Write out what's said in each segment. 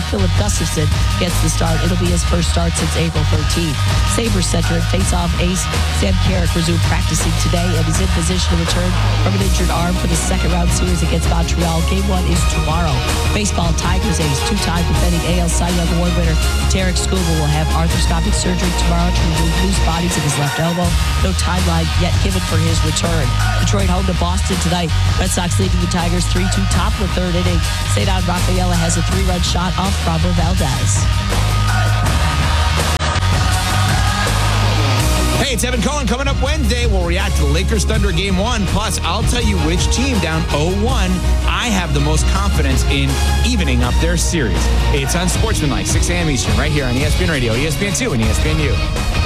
Philip Gustafson gets the start. It'll be his first start since April 13th. Sabres center and face-off ace Sam Carrick resumed practicing today and is in position to return from an injured arm for the second-round series against Montreal. Game 1 is tomorrow. Baseball, Tigers ace, two-time defending AL Cy Young Award winner Tarek Skubal will have arthroscopic surgery tomorrow to remove loose bodies in his left elbow. No timeline yet given for his return. Detroit home to Boston tonight. Red Sox leading the Tigers 3-2 top of the third inning. Cedar Rafaela has a 3-run shot off Framber Valdez. Hey, it's Evan Cohen. Coming up Wednesday, we'll react to the Lakers-Thunder Game 1. Plus, I'll tell you which team down 0-1 I have the most confidence in evening up their series. It's on Sportsmanlike, 6 a.m. Eastern, right here on ESPN Radio, ESPN2, and ESPNU.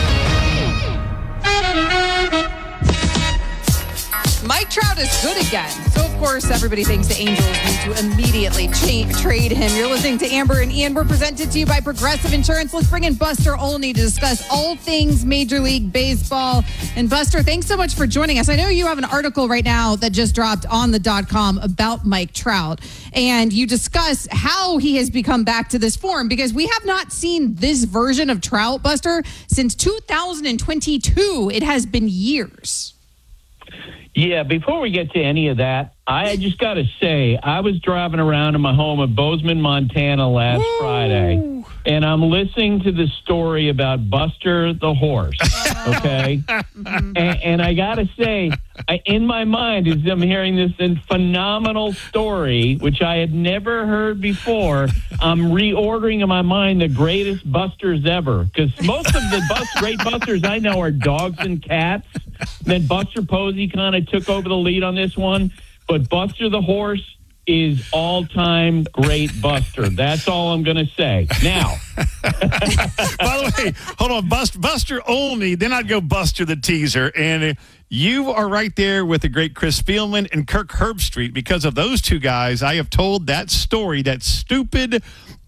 Mike Trout is good again. So, of course, everybody thinks the Angels need to immediately trade him. You're listening to Amber and Ian. We're presented to you by Progressive Insurance. Let's bring in Buster Olney to discuss all things Major League Baseball. And, Buster, thanks so much for joining us. I know you have an article right now that just dropped on the .com about Mike Trout. And you discuss how he has become back to this form, because we have not seen this version of Trout, Buster, since 2022. It has been years. Yeah, before we get to any of that, I just got to say, I was driving around in my home in Bozeman, Montana last Friday, and I'm listening to the story about Buster the horse, okay? and I got to say, in my mind, as I'm hearing this phenomenal story, which I had never heard before, I'm reordering in my mind the greatest Busters ever, because most of the great Busters I know are dogs and cats. Then Buster Posey kind of took over the lead on this one. But Buster the horse is all-time great Buster. That's all I'm going to say. Now. By the way, hold on. Buster Olney, then I'd go Buster the teaser. And you are right there with the great Chris Spielman and Kirk Herbstreit. Because of those two guys, I have told that story, that stupid,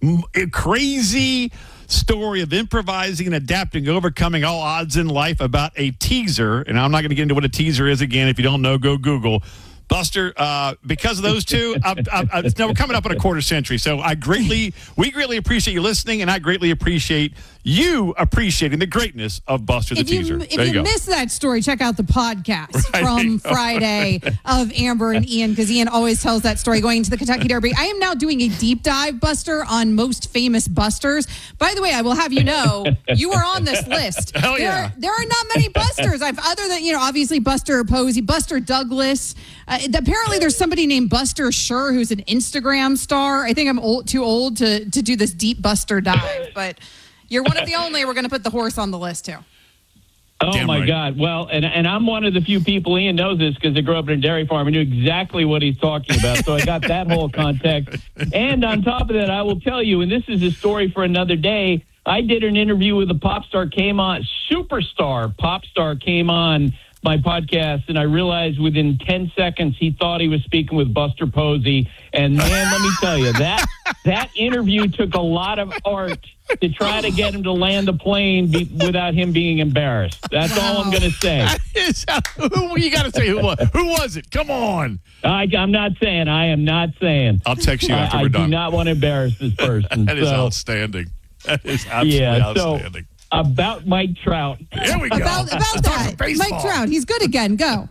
crazy story of improvising and adapting, overcoming all odds in life about a teaser. And I'm not going to get into what a teaser is again. If you don't know, go Google. Buster, because of those two, we're coming up on a quarter century. So we greatly appreciate you listening, and I greatly appreciate you appreciating the greatness of Buster the teaser. If you missed that story, check out the podcast from Friday of Amber and Ian, because Ian always tells that story going into the Kentucky Derby. I am now doing a deep dive, Buster, on most famous Busters. By the way, I will have you know, you are on this list. Hell yeah. There are not many Busters. Other than, obviously Buster Posey, Buster Douglas. Apparently there's somebody named Buster Schur who's an Instagram star. I think I'm too old to do this deep Buster dive, but you're one of the only. We're going to put the horse on the list too. Oh, damn my right. God. Well, and I'm one of the few people, Ian knows this because I grew up in a dairy farm and knew exactly what he's talking about. So I got that whole context. And on top of that, I will tell you, and this is a story for another day, I did an interview with a superstar pop star came on my podcast, and I realized within 10 seconds he thought he was speaking with Buster Posey. And, man, let me tell you, that interview took a lot of art to try to get him to land the plane without him being embarrassed. That's all I'm going to say. You got to say who was it? Come on. I'm not saying. I am not saying. I'll text you after we're done. I do not want to embarrass this person. That is outstanding. That is absolutely outstanding. About Mike Trout. Here we go. About that. Mike Trout, he's good again. Go.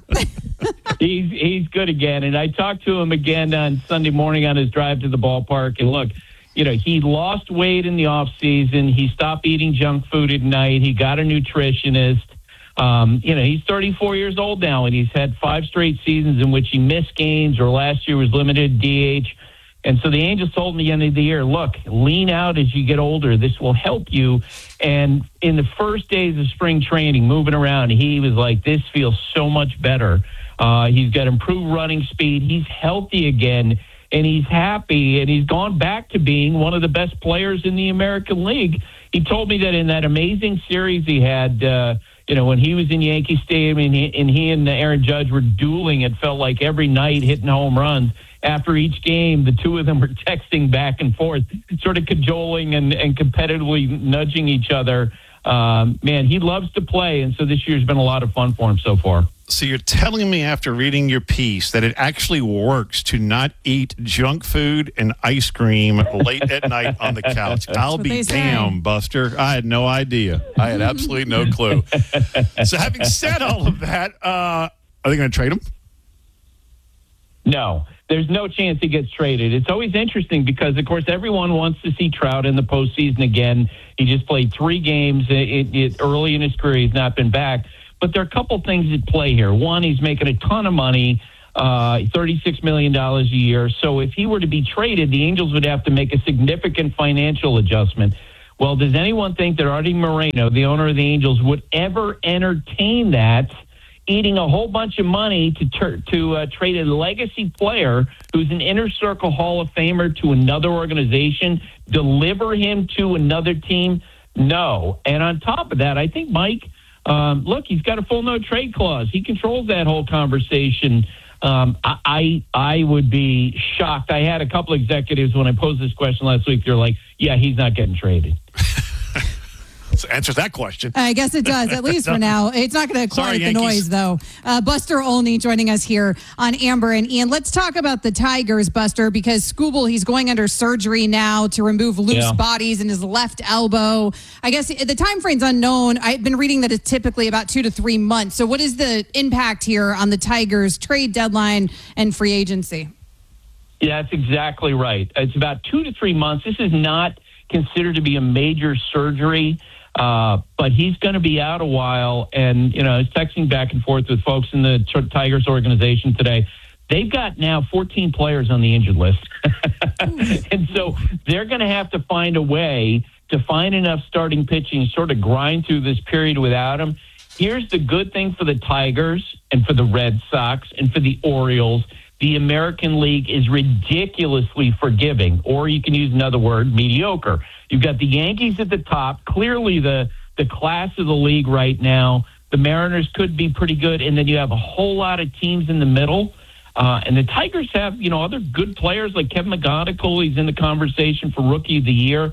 He's good again. And I talked to him again on Sunday morning on his drive to the ballpark. And look, he lost weight in the off season. He stopped eating junk food at night. He got a nutritionist. He's 34 years old now, and he's had 5 straight seasons in which he missed games, or last year was limited DH. And so the Angels told me at the end of the year, look, lean out as you get older. This will help you. And in the first days of spring training, moving around, he was like, this feels so much better. He's got improved running speed. He's healthy again, and he's happy, and he's gone back to being one of the best players in the American League. He told me that in that amazing series he had, when he was in Yankee Stadium and he and Aaron Judge were dueling, it felt like every night hitting home runs. After each game, the two of them were texting back and forth, sort of cajoling and competitively nudging each other. Man, he loves to play, and so this year's been a lot of fun for him so far. So you're telling me after reading your piece that it actually works to not eat junk food and ice cream late at night on the couch. I'll be damned, Buster. I had no idea. I had absolutely no clue. So having said all of that, are they going to trade him? No, there's no chance he gets traded. It's always interesting because, of course, everyone wants to see Trout in the postseason again. He just played 3 games early in his career. He's not been back. But there are a couple things at play here. One, he's making a ton of money, $36 million a year. So if he were to be traded, the Angels would have to make a significant financial adjustment. Well, does anyone think that Artie Moreno, the owner of the Angels, would ever entertain that, eating a whole bunch of money to trade a legacy player who's an inner circle Hall of Famer to another organization, deliver him to another team? No. And on top of that, I think Mike... look, he's got a full no trade clause. He controls that whole conversation. I would be shocked. I had a couple executives when I posed this question last week. They're like, "Yeah, he's not getting traded." So answers that question. I guess it does, at least for now. It's not going to quiet the noise, though. Buster Olney joining us here on Amber and Ian. Let's talk about the Tigers, Buster, because Skubal, he's going under surgery now to remove loose bodies in his left elbow. I guess the time frame's unknown. I've been reading that it's typically about 2 to 3 months. So what is the impact here on the Tigers' trade deadline and free agency? Yeah, that's exactly right. It's about 2 to 3 months. This is not considered to be a major surgery. But he's going to be out a while, and, I was texting back and forth with folks in the Tigers organization today. They've got now 14 players on the injured list. And so they're going to have to find a way to find enough starting pitching, sort of grind through this period without him. Here's the good thing for the Tigers and for the Red Sox and for the Orioles. The American League is ridiculously forgiving, or you can use another word, mediocre. You've got the Yankees at the top, clearly the class of the league right now. The Mariners could be pretty good, and then you have a whole lot of teams in the middle. And the Tigers have, other good players like Kevin McGonigal. He's in the conversation for Rookie of the Year.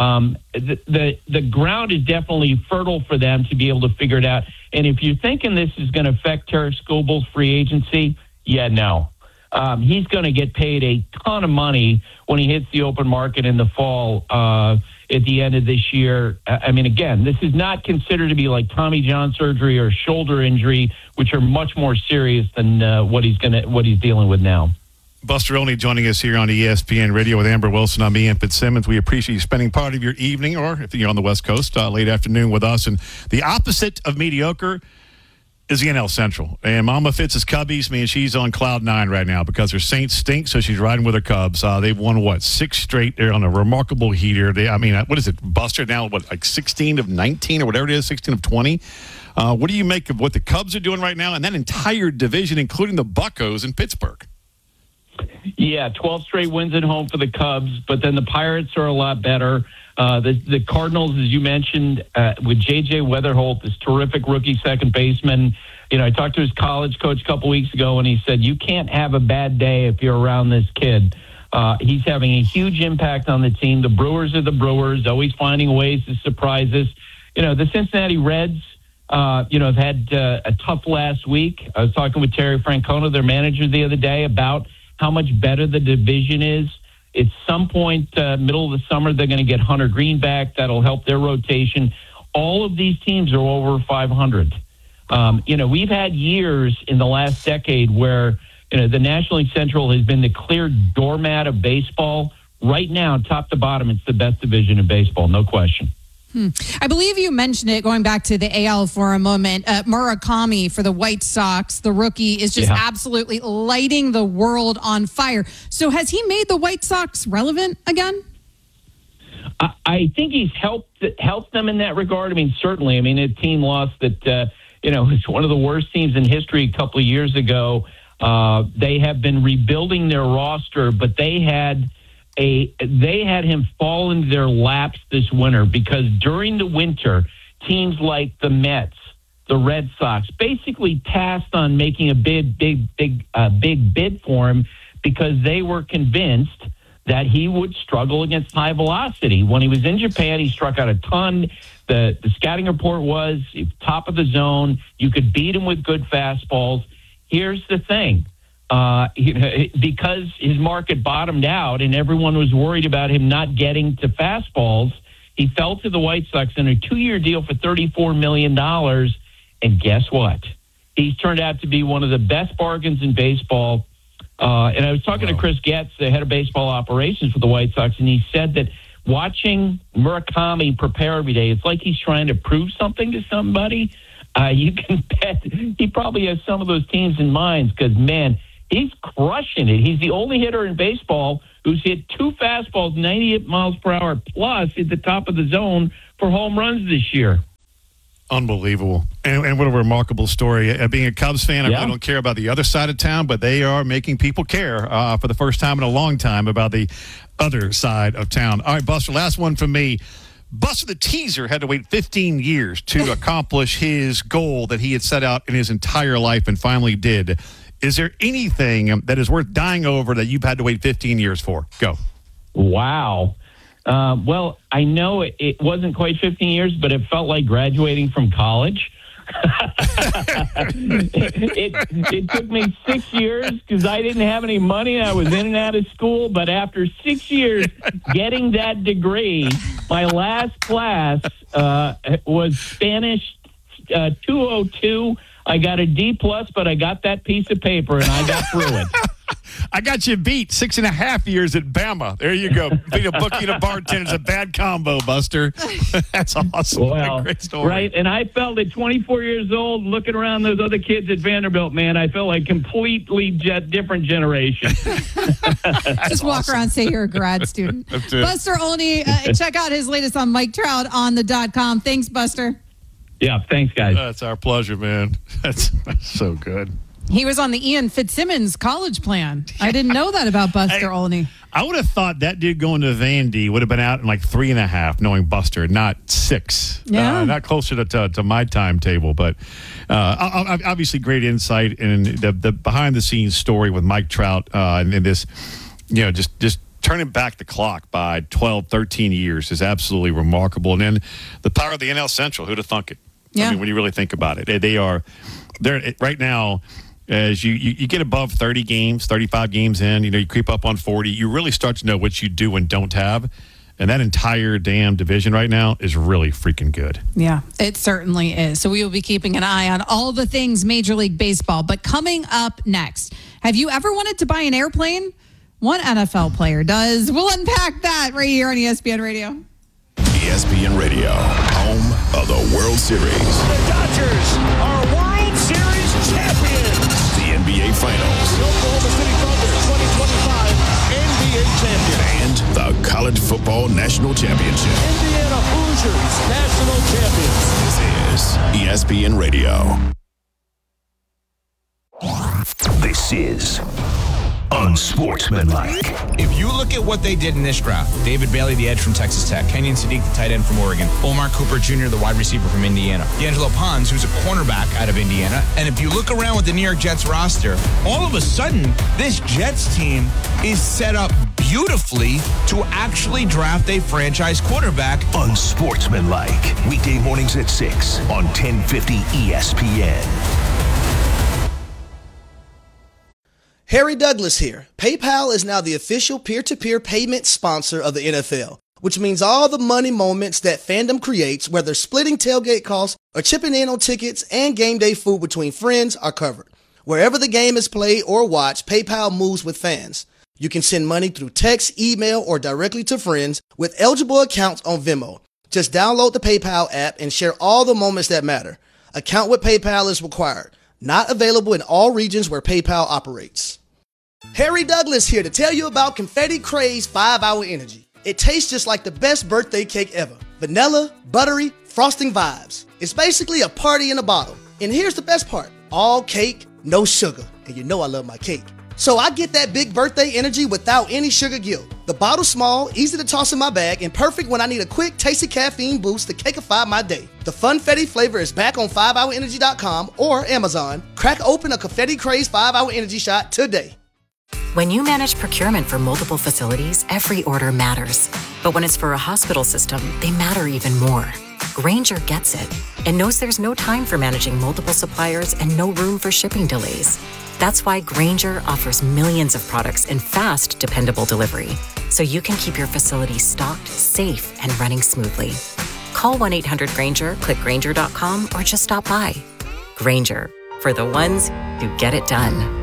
The ground is definitely fertile for them to be able to figure it out. And if you're thinking this is going to affect Tarik Skubal's free agency, no. He's going to get paid a ton of money when he hits the open market in the fall at the end of this year. Again, this is not considered to be like Tommy John surgery or shoulder injury, which are much more serious than what he's dealing with now. Buster Olney joining us here on ESPN Radio with Amber Wilson. I'm Ian Fitzsimmons. We appreciate you spending part of your evening, or if you're on the West Coast, late afternoon with us. And the opposite of mediocre is the NL Central. And Mama Fitz's Cubbies, she's on cloud 9 right now because her Saints stink, so she's riding with her Cubs. They've won, 6 straight? They're on a remarkable heater. What is it, Buster, now, 16 of 19 or whatever it is, 16 of 20? What do you make of what the Cubs are doing right now and that entire division, including the Buccos in Pittsburgh? Yeah, 12 straight wins at home for the Cubs, but then the Pirates are a lot better. The Cardinals, as you mentioned, with J.J. Weatherholt, this terrific rookie second baseman. I talked to his college coach a couple weeks ago, and he said, you can't have a bad day if you're around this kid. He's having a huge impact on the team. The Brewers are the Brewers, always finding ways to surprise us. The Cincinnati Reds, have had a tough last week. I was talking with Terry Francona, their manager, the other day about how much better the division is. At some point, middle of the summer, they're going to get Hunter Green back. That'll help their rotation. All of these teams are over 500. We've had years in the last decade where, the National League Central has been the clear doormat of baseball. Right now, top to bottom, it's the best division in baseball, no question. I believe you mentioned it, going back to the AL for a moment. Murakami for the White Sox, the rookie, is just absolutely lighting the world on fire. So has he made the White Sox relevant again? I think he's helped them in that regard. Certainly. A team lost that, it's one of the worst teams in history a couple of years ago. They have been rebuilding their roster, but they had him fall into their laps this winter because during the winter, teams like the Mets, the Red Sox, basically passed on making a big bid for him because they were convinced that he would struggle against high velocity. When he was in Japan, he struck out a ton. The scouting report was top of the zone. You could beat him with good fastballs. Here's the thing. Because his market bottomed out and everyone was worried about him not getting to fastballs, he fell to the White Sox in a 2-year deal for $34 million. And guess what? He's turned out to be one of the best bargains in baseball. And I was talking to Chris Getz, the head of baseball operations for the White Sox, and he said that watching Murakami prepare every day, it's like he's trying to prove something to somebody. You can bet he probably has some of those teams in mind because, man, he's crushing it. He's the only hitter in baseball who's hit 2 fastballs, 98 miles per hour plus at the top of the zone for home runs this year. Unbelievable. And what a remarkable story. Being a Cubs fan, I really don't care about the other side of town, but they are making people care for the first time in a long time about the other side of town. All right, Buster, last one from me. Buster the Teaser had to wait 15 years to accomplish his goal that he had set out in his entire life and finally did. Is there anything that is worth dying over that you've had to wait 15 years for? Go. Wow. Well, I know it wasn't quite 15 years, but it felt like graduating from college. It took me 6 years because I didn't have any money. I was in and out of school. But after 6 years getting that degree, my last class was Spanish 202. I got a D+, but I got that piece of paper, and I got through it. I got you beat 6.5 years at Bama. There you go. Being a bookie and a bartender is a bad combo, Buster. That's awesome. Well, great story. Right, and I felt at 24 years old, looking around those other kids at Vanderbilt, man, I felt like completely different generation. Just walk around and say you're a grad student. Buster Olney, check out his latest on Mike Trout on the .com. Thanks, Buster. Yeah, thanks, guys. That's our pleasure, man. That's so good. He was on the Ian Fitzsimmons college plan. I didn't know that about Buster Olney. I would have thought that dude going to Vandy would have been out in like 3.5, knowing Buster, not 6. Yeah. Not closer to my timetable, but obviously great insight and the behind the scenes story with Mike Trout and this, just turning back the clock by 12, 13 years is absolutely remarkable. And then the power of the NL Central, who'd have thunk it? Yeah. I mean, when you really think about it, they're right now. As you get above 30 games, 35 games in, you creep up on 40, you really start to know what you do and don't have. And that entire damn division right now is really freaking good. Yeah, it certainly is. So we will be keeping an eye on all the things Major League Baseball. But coming up next, have you ever wanted to buy an airplane? One NFL player does. We'll unpack that right here on ESPN Radio. ESPN Radio, home of the World Series. The Dodgers are World Series champions. The NBA Finals. The Oklahoma City Thunder 2025 NBA champion. And the College Football National Championship. Indiana Hoosiers national champions. This is ESPN Radio. This is unsportsmanlike. If you look at what they did in this draft, David Bailey, the edge from Texas Tech, Kenyon Sadiq, the tight end from Oregon, Omar Cooper Jr., the wide receiver from Indiana, D'Angelo Pons, who's a cornerback out of Indiana. And if you look around with the New York Jets roster, all of a sudden, this Jets team is set up beautifully to actually draft a franchise quarterback. Unsportsmanlike. Weekday mornings at 6 on 1050 ESPN. Harry Douglas here. PayPal is now the official peer-to-peer payment sponsor of the NFL, which means all the money moments that fandom creates, whether splitting tailgate costs or chipping in on tickets and game day food between friends, are covered. Wherever the game is played or watched, PayPal moves with fans. You can send money through text, email, or directly to friends with eligible accounts on Venmo. Just download the PayPal app and share all the moments that matter. Account with PayPal is required. Not available in all regions where PayPal operates. Harry Douglas here to tell you about Confetti Craze 5-Hour Energy. It tastes just like the best birthday cake ever. Vanilla, buttery, frosting vibes. It's basically a party in a bottle. And here's the best part. All cake, no sugar. And you know I love my cake. So I get that big birthday energy without any sugar guilt. The bottle's small, easy to toss in my bag, and perfect when I need a quick, tasty caffeine boost to cakeify my day. The Funfetti flavor is back on 5hourenergy.com or Amazon. Crack open a Confetti Craze 5-Hour Energy shot today. When you manage procurement for multiple facilities, every order matters. But when it's for a hospital system, they matter even more. Grainger gets it and knows there's no time for managing multiple suppliers and no room for shipping delays. That's why Grainger offers millions of products in fast, dependable delivery, so you can keep your facility stocked, safe, and running smoothly. Call 1-800-GRAINGER, click Grainger.com, or just stop by. Grainger, for the ones who get it done.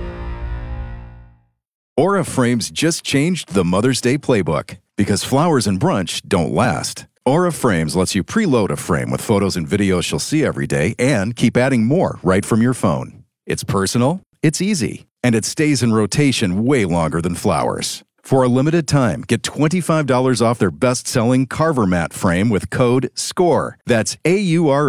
Aura Frames just changed the Mother's Day playbook because flowers and brunch don't last. Aura Frames lets you preload a frame with photos and videos she'll see every day and keep adding more right from your phone. It's personal, it's easy, and it stays in rotation way longer than flowers. For a limited time, get $25 off their best-selling Carver Mat frame with code SCORE. That's AURA